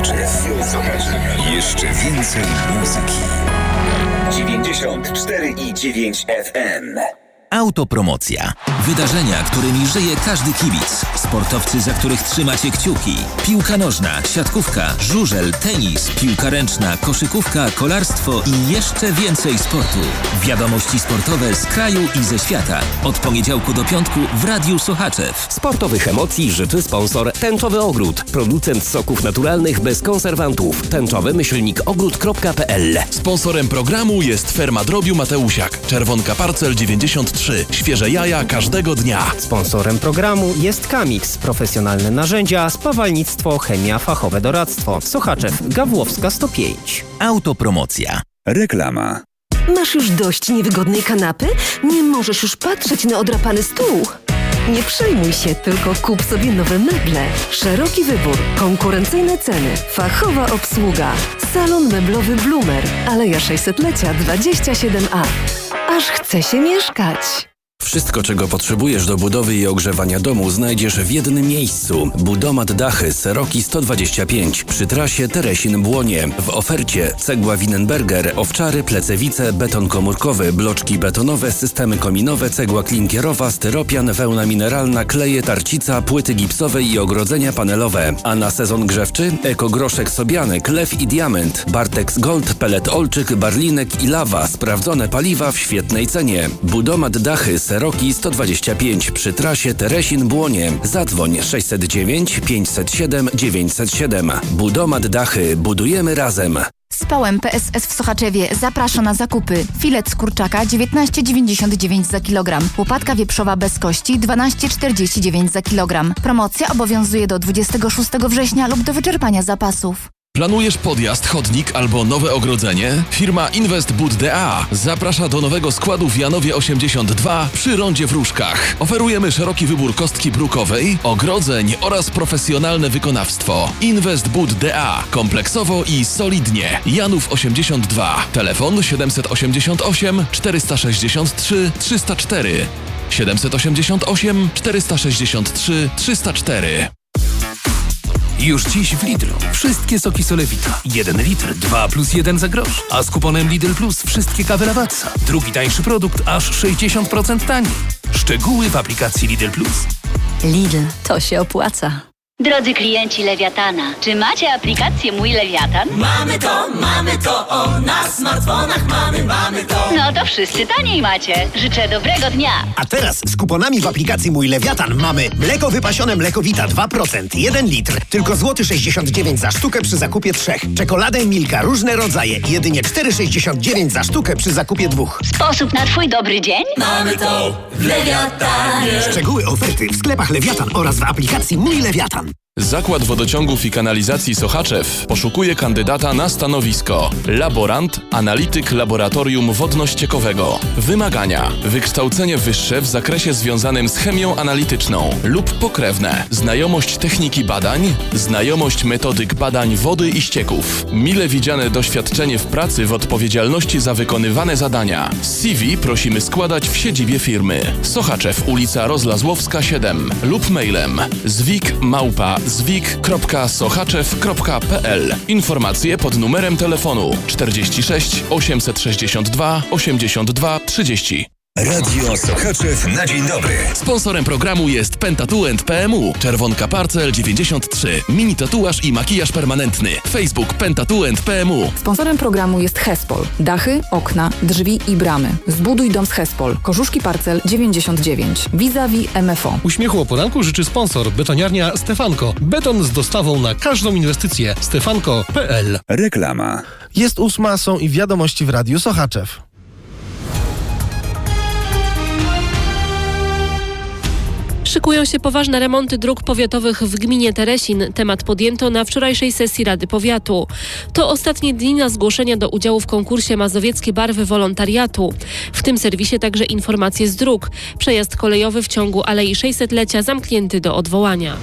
Sochaczew. Jeszcze więcej muzyki. 94,9 FM. Autopromocja. Wydarzenia, którymi żyje każdy kibic. Sportowcy, za których trzymacie kciuki. Piłka nożna, siatkówka, żużel, tenis, piłka ręczna, koszykówka, kolarstwo i jeszcze więcej sportu. Wiadomości sportowe z kraju i ze świata. Od poniedziałku do piątku w Radiu Sochaczew. Sportowych emocji życzy sponsor Tęczowy Ogród. Producent soków naturalnych bez konserwantów. tęczowy-ogród.pl. Sponsorem programu jest ferma drobiu Mateusiak. Czerwonka Parcel 93. Świeże jaja każdego dnia. Sponsorem programu jest Kamix. Profesjonalne narzędzia, spawalnictwo, chemia, fachowe doradztwo. Sochaczew, Gawłowska 105. Autopromocja. Reklama. Masz już dość niewygodnej kanapy? Nie możesz już patrzeć na odrapany stół? Nie przejmuj się, tylko kup sobie nowe meble. Szeroki wybór, konkurencyjne ceny, fachowa obsługa. Salon meblowy Bloomer, Aleja 600-lecia 27A. Aż chce się mieszkać. Wszystko, czego potrzebujesz do budowy i ogrzewania domu, znajdziesz w jednym miejscu. Budomat Dachy Seroki 125 przy trasie Teresin-Błonie. W ofercie cegła Winenberger, owczary, plecewice, beton komórkowy, bloczki betonowe, systemy kominowe, cegła klinkierowa, styropian, wełna mineralna, kleje, tarcica, płyty gipsowe i ogrodzenia panelowe. A na sezon grzewczy ekogroszek sobianek, lew i diament, Bartex Gold, pelet olczyk, barlinek i lawa. Sprawdzone paliwa w świetnej cenie. Budomat Dachy Seroki 125 przy trasie Teresin-Błonie. Zadzwoń 609 507 907. Budomat Dachy. Budujemy razem. Spałem PSS w Sochaczewie zaprasza na zakupy. Filet z kurczaka 19,99 za kilogram. Łopatka wieprzowa bez kości 12,49 za kilogram. Promocja obowiązuje do 26 września lub do wyczerpania zapasów. Planujesz podjazd, chodnik albo nowe ogrodzenie? Firma Invest Bud DA zaprasza do nowego składu w Janowie 82 przy rondzie w Różkach. Oferujemy szeroki wybór kostki brukowej, ogrodzeń oraz profesjonalne wykonawstwo. Invest Bud DA. Kompleksowo i solidnie. Janów 82. Telefon 788 463 304. 788 463 304. Już dziś w Lidlu wszystkie soki Solewita. 1 litr, 2 plus 1 za grosz. A z kuponem Lidl Plus wszystkie kawy Lavazza. Drugi tańszy produkt aż 60% taniej. Szczegóły w aplikacji Lidl Plus. Lidl, to się opłaca. Drodzy klienci Lewiatana, czy macie aplikację Mój Lewiatan? Mamy to, o, na smartfonach mamy to. No to wszyscy taniej macie. Życzę dobrego dnia. A teraz z kuponami w aplikacji Mój Lewiatan mamy mleko wypasione Mlekowita 2%, 1 litr, tylko złoty 69 za sztukę przy zakupie 3. Czekoladę Milka, różne rodzaje, jedynie 4,69 za sztukę przy zakupie 2. Sposób na twój dobry dzień? Mamy to w Lewiatanie. Szczegóły oferty w sklepach Lewiatan oraz w aplikacji Mój Lewiatan. Zakład Wodociągów i Kanalizacji Sochaczew poszukuje kandydata na stanowisko laborant, analityk laboratorium wodno-ściekowego. Wymagania: wykształcenie wyższe w zakresie związanym z chemią analityczną lub pokrewne, znajomość techniki badań, znajomość metodyk badań wody i ścieków, mile widziane doświadczenie w pracy w odpowiedzialności za wykonywane zadania. CV prosimy składać w siedzibie firmy. Sochaczew, ulica Rozlazłowska 7 lub mailem zwik.sochaczew.pl. Informacje pod numerem telefonu 46 862 82 30. Radio Sochaczew na dzień dobry. Sponsorem programu jest Pentatouch PMU. Czerwonka Parcel 93. Mini tatuaż i makijaż permanentny. Facebook Pentatouch PMU. Sponsorem programu jest Hespol. Dachy, okna, drzwi i bramy. Zbuduj dom z Hespol. Korzuszki Parcel 99. Vis-a-vis MFO. Uśmiechu o poranku życzy sponsor betoniarnia Stefanko. Beton z dostawą na każdą inwestycję. Stefanko.pl. Reklama. Jest 8, są i wiadomości w Radiu Sochaczew. Szykują się poważne remonty dróg powiatowych w gminie Teresin. Temat podjęto na wczorajszej sesji Rady Powiatu. To ostatnie dni na zgłoszenia do udziału w konkursie Mazowieckie Barwy Wolontariatu. W tym serwisie także informacje z dróg. Przejazd kolejowy w ciągu Alei 600-lecia zamknięty do odwołania.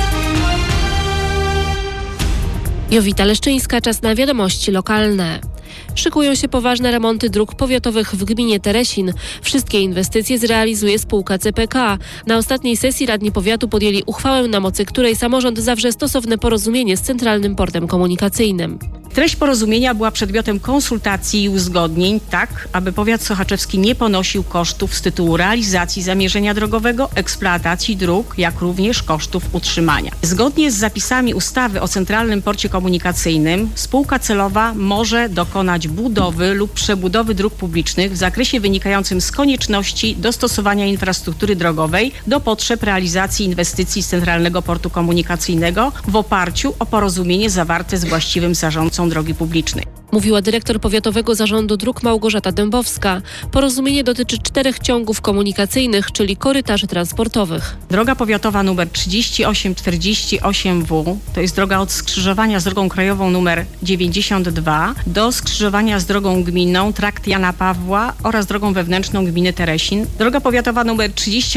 Jowita Leszczyńska, czas na wiadomości lokalne. Szykują się poważne remonty dróg powiatowych w gminie Teresin. Wszystkie inwestycje zrealizuje spółka CPK. Na ostatniej sesji radni powiatu podjęli uchwałę, na mocy której samorząd zawrze stosowne porozumienie z Centralnym Portem Komunikacyjnym. Treść porozumienia była przedmiotem konsultacji i uzgodnień, tak aby powiat sochaczewski nie ponosił kosztów z tytułu realizacji zamierzenia drogowego, eksploatacji dróg, jak również kosztów utrzymania. Zgodnie z zapisami ustawy o Centralnym Porcie Komunikacyjnym spółka celowa może dokonać budowy lub przebudowy dróg publicznych w zakresie wynikającym z konieczności dostosowania infrastruktury drogowej do potrzeb realizacji inwestycji z Centralnego Portu Komunikacyjnego w oparciu o porozumienie zawarte z właściwym zarządcą drogi publicznej. Mówiła dyrektor Powiatowego Zarządu Dróg Małgorzata Dębowska. Porozumienie dotyczy 4 ciągów komunikacyjnych, czyli korytarzy transportowych. Droga powiatowa nr 3848W to jest droga od skrzyżowania z drogą krajową nr 92 do skrzyżowania z drogą gminną trakt Jana Pawła oraz drogą wewnętrzną gminy Teresin. Droga powiatowa nr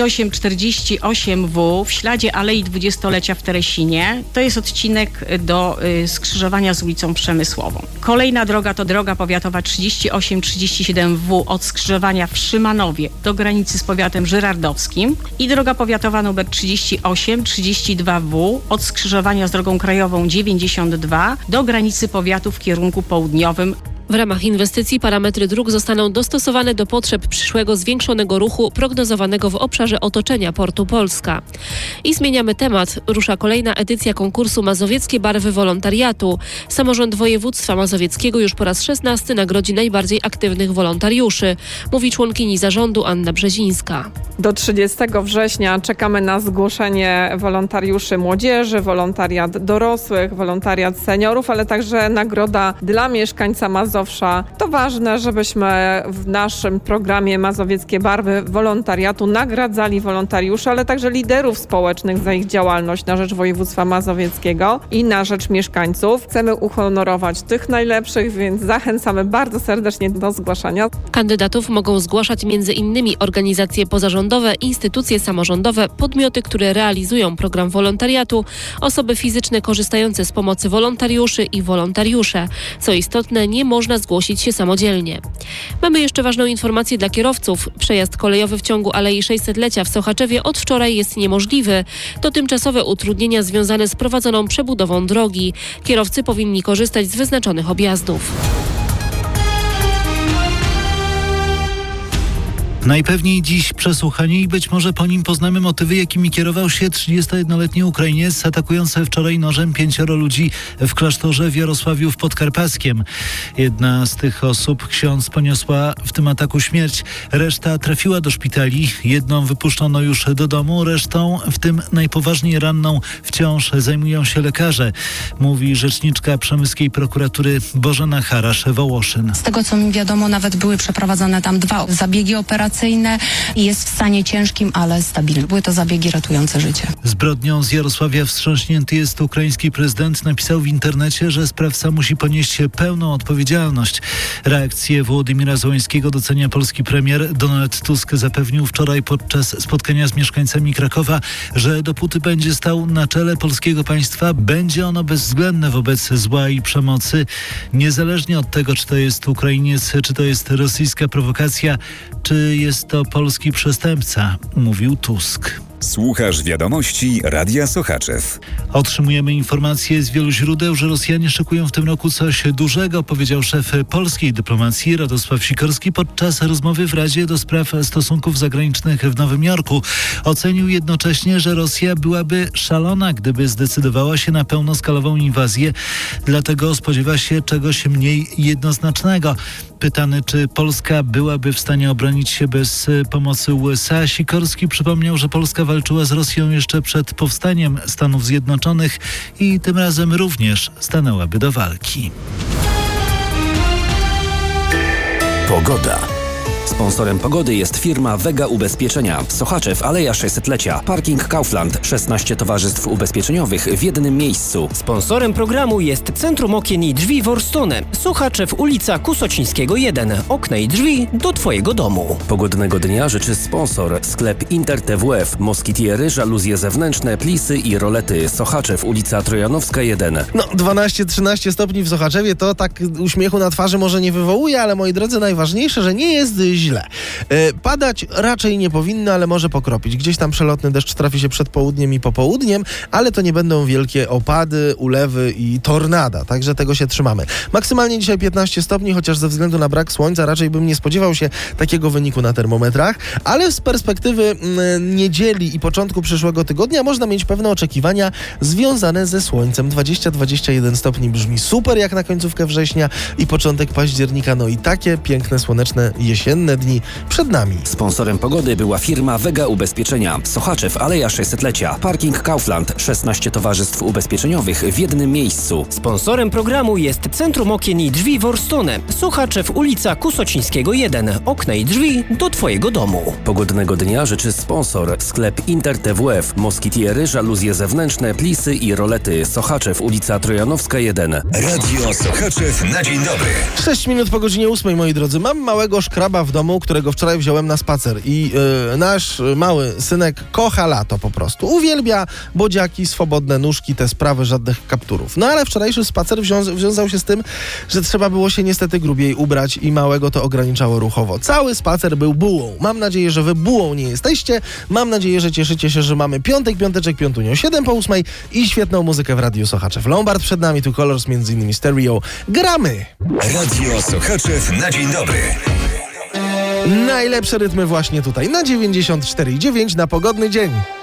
3848W w śladzie Alei Dwudziestolecia w Teresinie to jest odcinek do skrzyżowania z ulicą Przemysłową. Kolejna droga to droga powiatowa 3837W od skrzyżowania w Szymanowie do granicy z powiatem żyrardowskim i droga powiatowa nr 3832W od skrzyżowania z drogą krajową 92 do granicy powiatu w kierunku południowym. W ramach inwestycji parametry dróg zostaną dostosowane do potrzeb przyszłego zwiększonego ruchu prognozowanego w obszarze otoczenia Portu Polska. I zmieniamy temat. Rusza kolejna edycja konkursu Mazowieckie Barwy Wolontariatu. Samorząd województwa mazowieckiego już po raz 16 nagrodzi najbardziej aktywnych wolontariuszy, mówi członkini zarządu Anna Brzezińska. Do 30 września czekamy na zgłoszenie wolontariuszy młodzieży, wolontariat dorosłych, wolontariat seniorów, ale także nagroda dla mieszkańca Mazowsza. To ważne, żebyśmy w naszym programie Mazowieckie Barwy Wolontariatu nagradzali wolontariuszy, ale także liderów społecznych za ich działalność na rzecz województwa mazowieckiego i na rzecz mieszkańców. Chcemy uhonorować tych najlepszych, więc zachęcamy bardzo serdecznie do zgłaszania. Kandydatów mogą zgłaszać m.in. organizacje pozarządowe, instytucje samorządowe, podmioty, które realizują program wolontariatu, osoby fizyczne korzystające z pomocy wolontariuszy i wolontariusze. Co istotne, nie można zgłosić się samodzielnie. Mamy jeszcze ważną informację dla kierowców. Przejazd kolejowy w ciągu Alei 600-lecia w Sochaczewie od wczoraj jest niemożliwy. To tymczasowe utrudnienia związane z prowadzoną przebudową drogi. Kierowcy powinni korzystać z wyznaczonych objazdów. Najpewniej dziś przesłuchanie i być może po nim poznamy motywy, jakimi kierował się 31-letni Ukrainiec atakujący wczoraj nożem 5 ludzi w klasztorze w Jarosławiu w Podkarpackiem. Jedna z tych osób, ksiądz, poniosła w tym ataku śmierć. Reszta trafiła do szpitali. Jedną wypuszczono już do domu, resztą, w tym najpoważniej ranną, wciąż zajmują się lekarze, mówi rzeczniczka przemyskiej prokuratury Bożena Harasz-Wołoszyn. Z tego co mi wiadomo, nawet były przeprowadzane tam 2 zabiegi operacyjne i jest w stanie ciężkim, ale stabilnym. Były to zabiegi ratujące życie. Zbrodnią z Jarosławia wstrząśnięty jest ukraiński prezydent. Napisał w internecie, że sprawca musi ponieść pełną odpowiedzialność. Reakcję Wołodymira Zełenskiego docenia polski premier. Donald Tusk zapewnił wczoraj podczas spotkania z mieszkańcami Krakowa, że dopóty będzie stał na czele polskiego państwa, będzie ono bezwzględne wobec zła i przemocy. Niezależnie od tego, czy to jest Ukrainiec, czy to jest rosyjska prowokacja, czy jest to polski przestępca, mówił Tusk. Słuchasz wiadomości Radia Sochaczew. Otrzymujemy informacje z wielu źródeł, że Rosjanie szykują w tym roku coś dużego, powiedział szef polskiej dyplomacji Radosław Sikorski podczas rozmowy w Radzie do Spraw Stosunków Zagranicznych w Nowym Jorku. Ocenił jednocześnie, że Rosja byłaby szalona, gdyby zdecydowała się na pełnoskalową inwazję, dlatego spodziewa się czegoś mniej jednoznacznego. Pytany, czy Polska byłaby w stanie obronić się bez pomocy USA, Sikorski przypomniał, że Polska walczyła z Rosją jeszcze przed powstaniem Stanów Zjednoczonych i tym razem również stanęłaby do walki. Pogoda. Sponsorem pogody jest firma Vega Ubezpieczenia. Sochaczew, Aleja 600-lecia. Parking Kaufland. 16 towarzystw ubezpieczeniowych w jednym miejscu. Sponsorem programu jest Centrum Okien i Drzwi Worstone. Sochaczew, ulica Kusocińskiego 1. Okna i drzwi do Twojego domu. Pogodnego dnia życzy sponsor. Sklep Inter TWF. Moskitiery, żaluzje zewnętrzne, plisy i rolety. Sochaczew, ulica Trojanowska 1. 12-13 stopni w Sochaczewie to tak uśmiechu na twarzy może nie wywołuje, ale moi drodzy, najważniejsze, że nie jest źle. Padać raczej nie powinno, ale może pokropić. Gdzieś tam przelotny deszcz trafi się przed południem i popołudniem, ale to nie będą wielkie opady, ulewy i tornada, także tego się trzymamy. Maksymalnie dzisiaj 15 stopni, chociaż ze względu na brak słońca raczej bym nie spodziewał się takiego wyniku na termometrach, ale z perspektywy niedzieli i początku przyszłego tygodnia można mieć pewne oczekiwania związane ze słońcem. 20-21 stopni brzmi super jak na końcówkę września i początek października, no i takie piękne, słoneczne, jesienne dni przed nami. Sponsorem pogody była firma Vega Ubezpieczenia. Sochaczew, Aleja 600-lecia. Parking Kaufland. 16 towarzystw ubezpieczeniowych w jednym miejscu. Sponsorem programu jest Centrum Okien i Drzwi Worstone. Sochaczew, ulica Kusocińskiego 1. Okna i drzwi do Twojego domu. Pogodnego dnia życzy sponsor. Sklep Inter TWF. Moskitiery, żaluzje zewnętrzne, plisy i rolety. Sochaczew, ulica Trojanowska 1. Radio Sochaczew na dzień dobry. 6 minut po godzinie 8, moi drodzy. Mam małego szkraba w domu, którego wczoraj wziąłem na spacer i nasz mały synek kocha lato po prostu. Uwielbia bodziaki, swobodne nóżki, te sprawy, żadnych kapturów. No ale wczorajszy spacer wiązał się z tym, że trzeba było się niestety grubiej ubrać i małego to ograniczało ruchowo. Cały spacer był bułą. Mam nadzieję, że wy bułą nie jesteście. Mam nadzieję, że cieszycie się, że mamy piąteczek, piątunio, 7:08 i świetną muzykę w Radiu Sochaczew. Lombard przed nami, tu Colors, m.in. Stereo. Gramy! Radio Sochaczew na dzień dobry. Najlepsze rytmy właśnie tutaj, na 94,9 na pogodny dzień.